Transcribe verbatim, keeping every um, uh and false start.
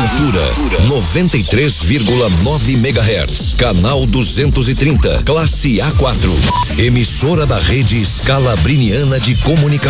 altura, noventa e três vírgula nove megahertz, canal duzentos e trinta, classe A quatro. Emissora da Rede Scalabriniana de Comunicação.